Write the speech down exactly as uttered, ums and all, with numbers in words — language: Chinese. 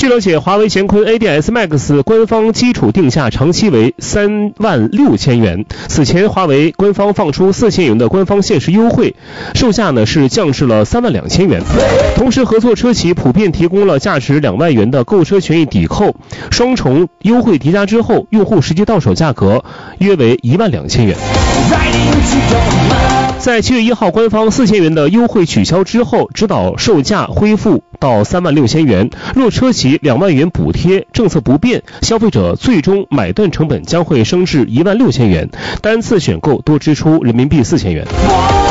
据了解，华为乾坤 A D S Max 官方基础定价长期为三万六千元。此前，华为官方放出四千元的官方限时优惠，售价呢是降至了三万两千元。同时，合作车企普遍提供了价值两万元的购车权益抵扣，双重优惠叠加之后，用户实际到手价格约为一万两千元。在七月一号官方四千元的优惠取消之后，指导售价恢复到三万六千元。若车企两万元补贴政策不变，消费者最终买断成本将会升至一万六千元，单次选购多支出人民币四千元。